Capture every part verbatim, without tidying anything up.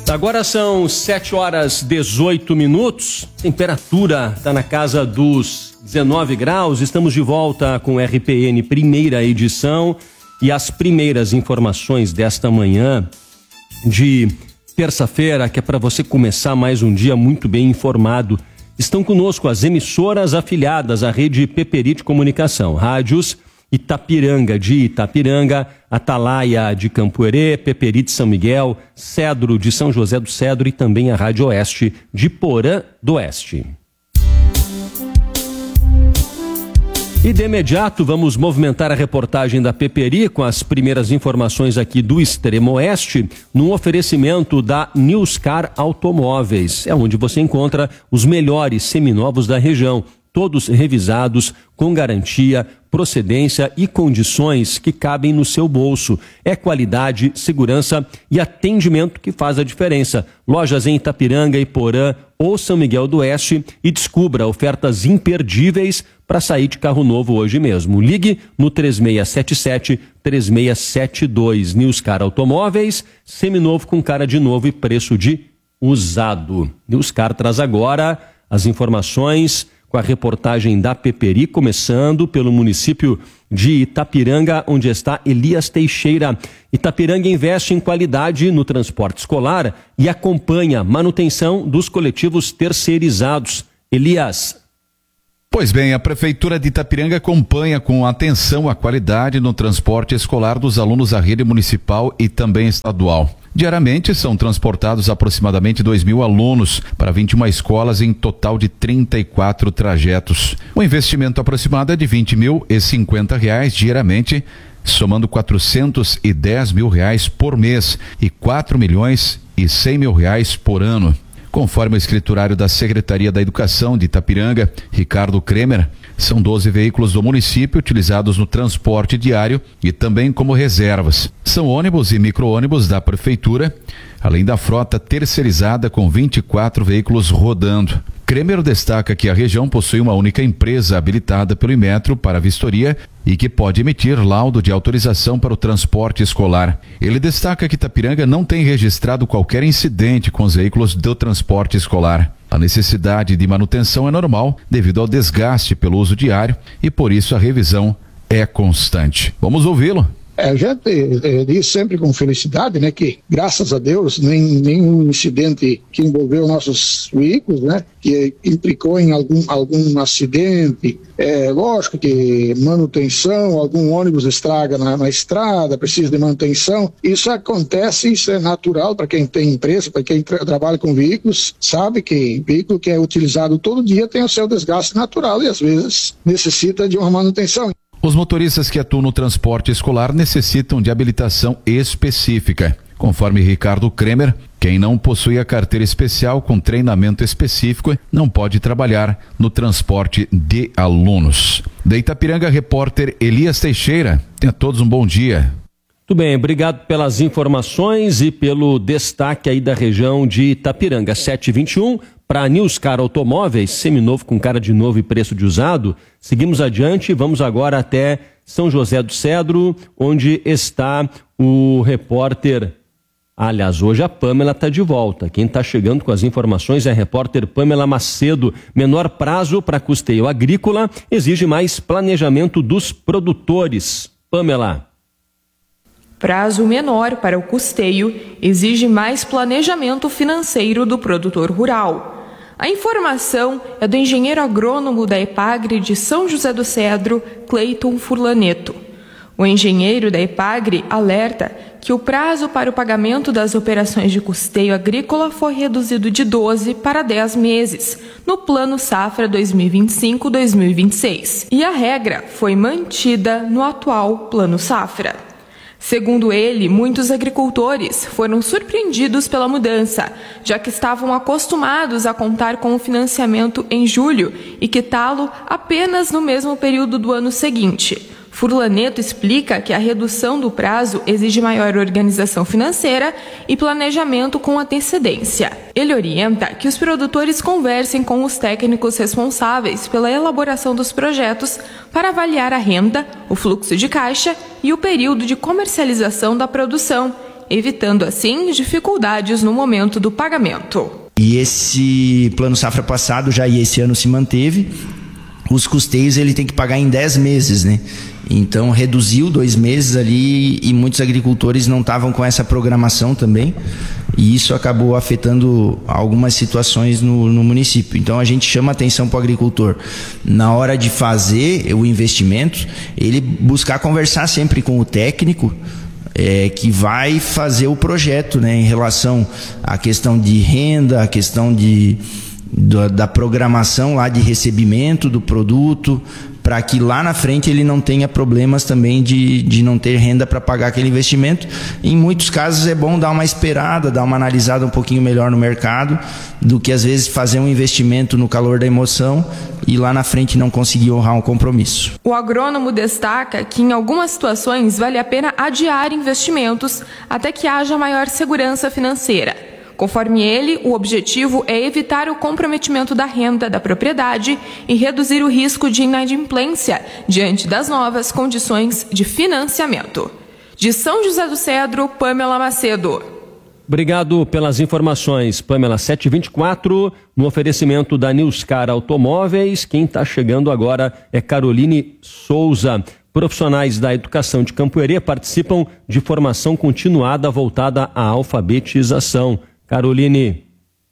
Agora são sete horas e dezoito minutos, temperatura está na casa dos dezenove graus, estamos de volta com o R P N primeira edição e as primeiras informações desta manhã de terça-feira, que é para você começar mais um dia muito bem informado. Estão conosco as emissoras afiliadas à rede Peperite Comunicação, rádios Itapiranga de Itapiranga, Atalaia de Campoerê, Peperite São Miguel, Cedro de São José do Cedro e também a Rádio Oeste de Porã do Oeste. E de imediato vamos movimentar a reportagem da Peperi com as primeiras informações aqui do Extremo Oeste, num oferecimento da Newscar Automóveis. É onde você encontra os melhores seminovos da região, todos revisados com garantia, procedência e condições que cabem no seu bolso. É qualidade, segurança e atendimento que faz a diferença. Lojas em Itapiranga, Iporã ou São Miguel do Oeste e descubra ofertas imperdíveis para sair de carro novo hoje mesmo. Ligue no três seis sete sete, três seis sete dois. Newscar Automóveis, seminovo com cara de novo e preço de usado. Newscar traz agora as informações com a reportagem da Peperi, começando pelo município de Itapiranga, onde está Elias Teixeira. Itapiranga investe em qualidade no transporte escolar e acompanha a manutenção dos coletivos terceirizados. Elias. Pois bem, a Prefeitura de Itapiranga acompanha com atenção a qualidade no transporte escolar dos alunos da rede municipal e também estadual. Diariamente são transportados aproximadamente dois mil alunos para vinte e uma escolas em total de trinta e quatro trajetos. O investimento aproximado é de vinte mil e cinquenta reais diariamente, somando quatrocentos e dez mil reais por mês e quatro milhões e cem mil reais por ano. Conforme o escriturário da Secretaria da Educação de Itapiranga, Ricardo Kremer, são doze veículos do município utilizados no transporte diário e também como reservas. São ônibus e micro-ônibus da Prefeitura, além da frota terceirizada com vinte e quatro veículos rodando. Kremer destaca que a região possui uma única empresa habilitada pelo Inmetro para vistoria e que pode emitir laudo de autorização para o transporte escolar. Ele destaca que Itapiranga não tem registrado qualquer incidente com os veículos do transporte escolar. A necessidade de manutenção é normal devido ao desgaste pelo uso diário e por isso a revisão é constante. Vamos ouvi-lo. A gente é, diz sempre com felicidade, né, que graças a Deus nem, nenhum incidente que envolveu nossos veículos, né, que implicou em algum, algum acidente. É lógico que manutenção, algum ônibus estraga na, na estrada, precisa de manutenção. Isso acontece, isso é natural para quem tem empresa, para quem tra- trabalha com veículos, sabe que veículo que é utilizado todo dia tem o seu desgaste natural e às vezes necessita de uma manutenção. Os motoristas que atuam no transporte escolar necessitam de habilitação específica. Conforme Ricardo Kremer, quem não possui a carteira especial com treinamento específico não pode trabalhar no transporte de alunos. Da Itapiranga, repórter Elias Teixeira. Tenha todos um bom dia. Muito bem, obrigado pelas informações e pelo destaque aí da região de Itapiranga. sete e vinte e um, para a Newscar Automóveis, seminovo com cara de novo e preço de usado. Seguimos adiante, vamos agora até São José do Cedro, onde está o repórter... Aliás, hoje a Pamela está de volta. Quem está chegando com as informações é a repórter Pamela Macedo. Menor prazo para custeio agrícola exige mais planejamento dos produtores. Pamela. Prazo menor para o custeio exige mais planejamento financeiro do produtor rural. A informação é do engenheiro agrônomo da Epagre de São José do Cedro, Cleiton Furlaneto. O engenheiro da Epagre alerta que o prazo para o pagamento das operações de custeio agrícola foi reduzido de doze para dez meses, no Plano Safra dois mil e vinte e cinco a dois mil e vinte e seis, e a regra foi mantida no atual Plano Safra. Segundo ele, muitos agricultores foram surpreendidos pela mudança, já que estavam acostumados a contar com o financiamento em julho e quitá-lo apenas no mesmo período do ano seguinte. Furlaneto explica que a redução do prazo exige maior organização financeira e planejamento com antecedência. Ele orienta que os produtores conversem com os técnicos responsáveis pela elaboração dos projetos para avaliar a renda, o fluxo de caixa e o período de comercialização da produção evitando assim dificuldades no momento do pagamento. E esse plano safra passado já e esse ano se manteve. Os custeios ele tem que pagar em dez meses, né? Então reduziu dois meses ali e muitos agricultores não estavam com essa programação também, e isso acabou afetando algumas situações no, no município. Então a gente chama atenção para o agricultor, na hora de fazer o investimento, ele buscar conversar sempre com o técnico É, que vai fazer o projeto, né, em relação à questão de renda, à questão de, da, da programação lá de recebimento do produto, para que lá na frente ele não tenha problemas também de, de não ter renda para pagar aquele investimento. Em muitos casos é bom dar uma esperada, dar uma analisada um pouquinho melhor no mercado, do que às vezes fazer um investimento no calor da emoção e lá na frente não conseguir honrar um compromisso. O agrônomo destaca que em algumas situações vale a pena adiar investimentos até que haja maior segurança financeira. Conforme ele, o objetivo é evitar o comprometimento da renda da propriedade e reduzir o risco de inadimplência diante das novas condições de financiamento. De São José do Cedro, Pamela Macedo. Obrigado pelas informações, Pamela. sete e vinte e quatro, no oferecimento da Newscar Automóveis. Quem está chegando agora é Caroline Souza. Profissionais da educação de Campoerê participam de formação continuada voltada à alfabetização. Caroline.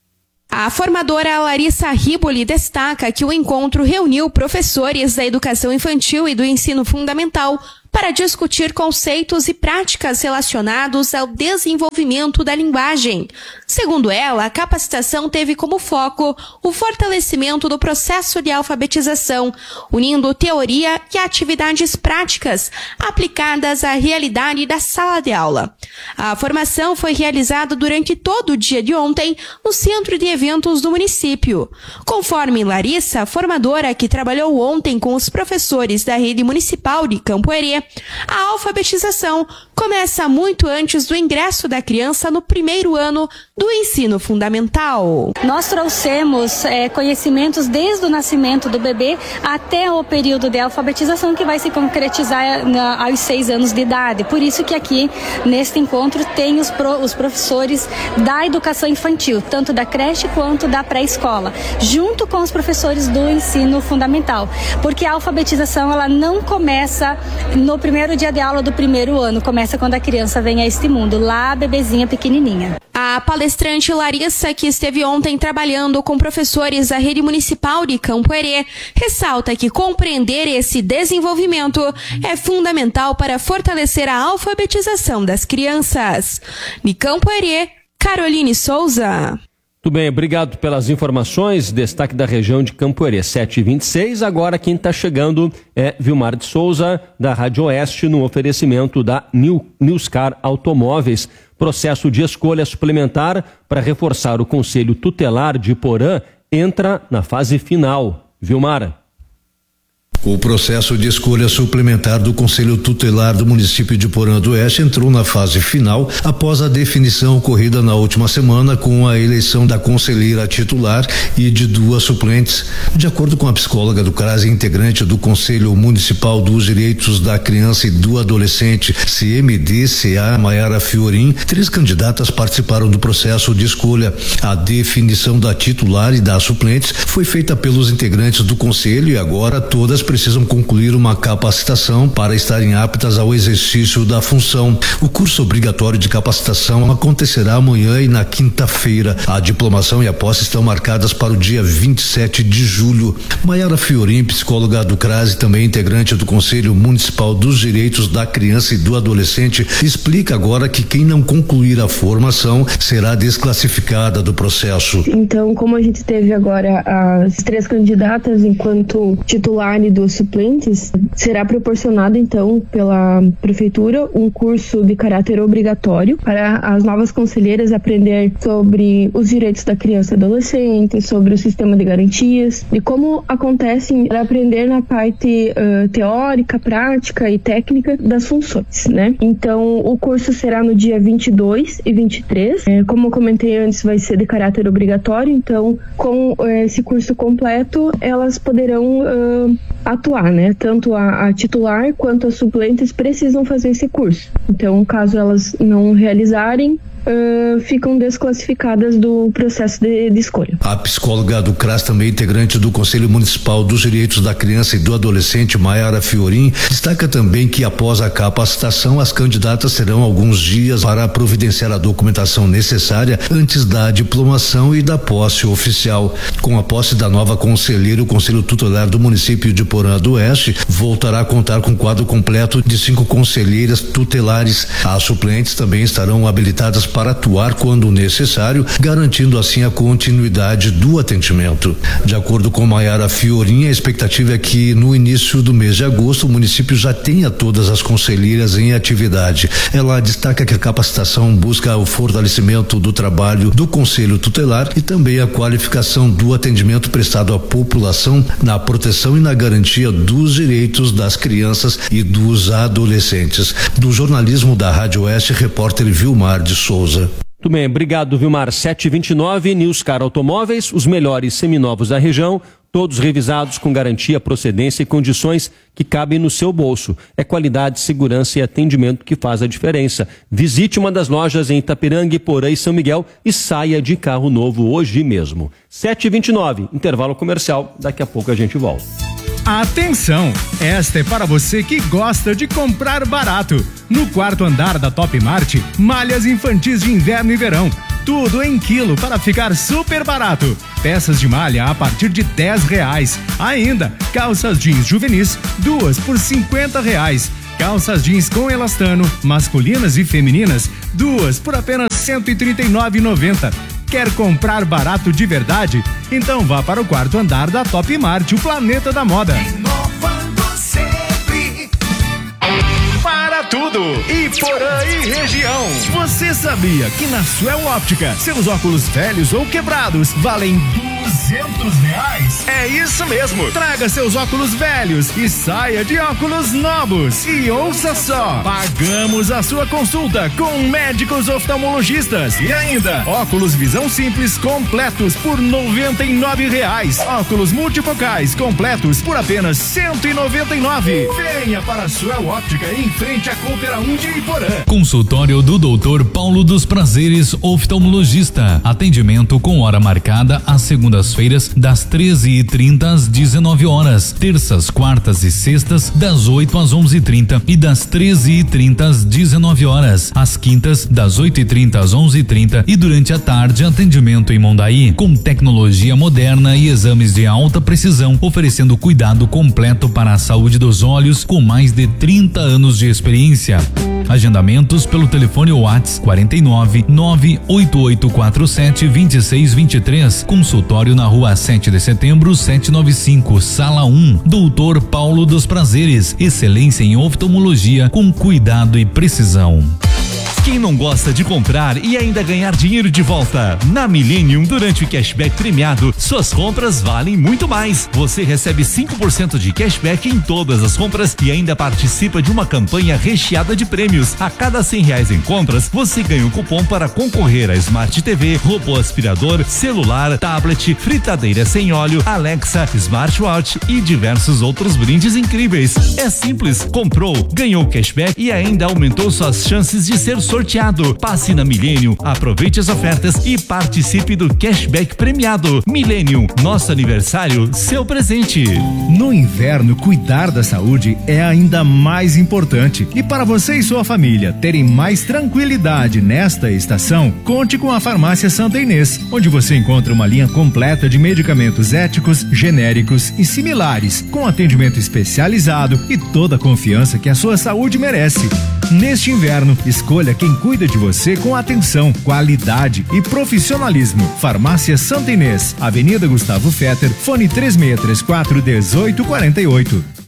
A formadora Larissa Riboli destaca que o encontro reuniu professores da educação infantil e do ensino fundamental para discutir conceitos e práticas relacionados ao desenvolvimento da linguagem. Segundo ela, a capacitação teve como foco o fortalecimento do processo de alfabetização, unindo teoria e atividades práticas aplicadas à realidade da sala de aula. A formação foi realizada durante todo o dia de ontem no Centro de Eventos do município. Conforme Larissa, formadora que trabalhou ontem com os professores da rede municipal de Campoerê, a alfabetização começa muito antes do ingresso da criança no primeiro ano do ensino fundamental. Nós trouxemos é, conhecimentos desde o nascimento do bebê até o período de alfabetização, que vai se concretizar na, aos seis anos de idade. Por isso que aqui, neste encontro, tem os, pro, os professores da educação infantil, tanto da creche quanto da pré-escola, junto com os professores do ensino fundamental. Porque a alfabetização ela não começa no primeiro dia de aula do primeiro ano, começa quando a criança vem a este mundo, lá bebezinha pequenininha. A palestrante Larissa, que esteve ontem trabalhando com professores da rede municipal de Campoerê, ressalta que compreender esse desenvolvimento é fundamental para fortalecer a alfabetização das crianças. De Campoerê, Caroline Souza. Muito bem, obrigado pelas informações. Destaque da região de Campoerê, sete e vinte e seis. Agora quem está chegando é Vilmar de Souza, da Rádio Oeste, no oferecimento da New, Newscar Automóveis. Processo de escolha suplementar para reforçar o Conselho Tutelar de Porã entra na fase final. Vilmar. O processo de escolha suplementar do Conselho Tutelar do município de Porã do Oeste entrou na fase final após a definição ocorrida na última semana com a eleição da conselheira titular e de duas suplentes. De acordo com a psicóloga do CRAS e integrante do Conselho Municipal dos Direitos da Criança e do Adolescente, C M D C A, Maiara Fiorim, três candidatas participaram do processo de escolha. A definição da titular e das suplentes foi feita pelos integrantes do Conselho e agora todas precisam concluir uma capacitação para estarem aptas ao exercício da função. O curso obrigatório de capacitação acontecerá amanhã e na quinta-feira. A diplomação e a posse estão marcadas para o dia vinte e sete de julho. Maiara Fiorim, psicóloga do CRAS e também integrante do Conselho Municipal dos Direitos da Criança e do Adolescente, explica agora que quem não concluir a formação será desclassificada do processo. Então, como a gente teve agora as três candidatas enquanto titular e dos suplentes, será proporcionado então pela prefeitura um curso de caráter obrigatório para as novas conselheiras aprender sobre os direitos da criança e adolescente, sobre o sistema de garantias, de como acontecem, para aprender na parte uh, teórica, prática e técnica das funções, né? Então, o curso será no dia vinte e dois e vinte e três. É, como eu comentei antes, vai ser de caráter obrigatório, então, com uh, esse curso completo, elas poderão uh, atuar, né? Tanto a, a titular quanto as suplentes precisam fazer esse curso. Então, caso elas não realizarem, Uh, ficam desclassificadas do processo de, de escolha. A psicóloga do C R A S, também integrante do Conselho Municipal dos Direitos da Criança e do Adolescente, Maiara Fiorin, destaca também que após a capacitação, as candidatas terão alguns dias para providenciar a documentação necessária antes da diplomação e da posse oficial. Com a posse da nova conselheira, o Conselho Tutelar do município de Porã do Oeste voltará a contar com um quadro completo de cinco conselheiras tutelares. As suplentes também estarão habilitadas para atuar quando necessário, garantindo assim a continuidade do atendimento. De acordo com Maiara Fiorin, a expectativa é que no início do mês de agosto o município já tenha todas as conselheiras em atividade. Ela destaca que a capacitação busca o fortalecimento do trabalho do Conselho Tutelar e também a qualificação do atendimento prestado à população na proteção e na garantia dos direitos das crianças e dos adolescentes. Do jornalismo da Rádio Oeste, repórter Vilmar de Souza. Muito bem, obrigado, Vilmar. sete e vinte e nove, Newscar Automóveis, os melhores seminovos da região, todos revisados com garantia, procedência e condições que cabem no seu bolso. É qualidade, segurança e atendimento que faz a diferença. Visite uma das lojas em Itapiranga, Porã e São Miguel e saia de carro novo hoje mesmo. sete e vinte e nove, intervalo comercial, daqui a pouco a gente volta. Atenção! Esta é para você que gosta de comprar barato. No quarto andar da Top Mart, malhas infantis de inverno e verão. Tudo em quilo para ficar super barato. Peças de malha a partir de dez reais. Ainda, calças jeans juvenis, duas por cinquenta reais. Calças jeans com elastano, masculinas e femininas, duas por apenas cento e trinta e nove reais e noventa centavos. Quer comprar barato de verdade? Então vá para o quarto andar da Top Mart, o planeta da moda. Inovando sempre. Para tudo! Iporã e região. Você sabia que na Suel Óptica, seus óculos velhos ou quebrados valem duzentos reais? É isso mesmo! Traga seus óculos velhos e saia de óculos novos. E ouça só! Pagamos a sua consulta com médicos oftalmologistas. E ainda, óculos visão simples completos por noventa e nove reais. Óculos multifocais completos por apenas cento e noventa e nove. Venha para a Suel Óptica em frente à Coopera um de Iporã. Consultório do doutor Paulo dos Prazeres, oftalmologista. Atendimento com hora marcada às segundas-feiras, das treze e trinta às dezenove horas. Terças, quartas e sextas, das oito às onze e trinta e das treze e trinta às dezenove horas. Às quintas, das oito e trinta às onze e trinta e durante a tarde, atendimento em Mondaí. Com tecnologia moderna e exames de alta precisão, oferecendo cuidado completo para a saúde dos olhos com mais de trinta anos de experiência. Agendamentos pelo telefone WhatsApp quarenta e nove, nove oito oito quatro sete, dois seis dois três. Consultório na rua sete de setembro, setecentos e noventa e cinco, sala um. doutor Paulo dos Prazeres. Excelência em oftalmologia com cuidado e precisão. Quem não gosta de comprar e ainda ganhar dinheiro de volta? Na Millennium, durante o cashback premiado, suas compras valem muito mais. Você recebe cinco por cento de cashback em todas as compras e ainda participa de uma campanha recheada de prêmios. A cada cem reais em compras, você ganha um cupom para concorrer a Smart T V, robô aspirador, celular, tablet, fritadeira sem óleo, Alexa, smartwatch e diversos outros brindes incríveis. É simples, comprou, ganhou cashback e ainda aumentou suas chances de ser sorteado. Sorteado. Passe na Millennium, aproveite as ofertas e participe do cashback premiado. Millennium, nosso aniversário, seu presente. No inverno, cuidar da saúde é ainda mais importante. E para você e sua família terem mais tranquilidade nesta estação, conte com a Farmácia Santa Inês, onde você encontra uma linha completa de medicamentos éticos, genéricos e similares, com atendimento especializado e toda a confiança que a sua saúde merece. Neste inverno, escolha quem cuida de você com atenção, qualidade e profissionalismo. Farmácia Santa Inês, Avenida Gustavo Fetter, fone três seis três quatro, um oito quatro oito.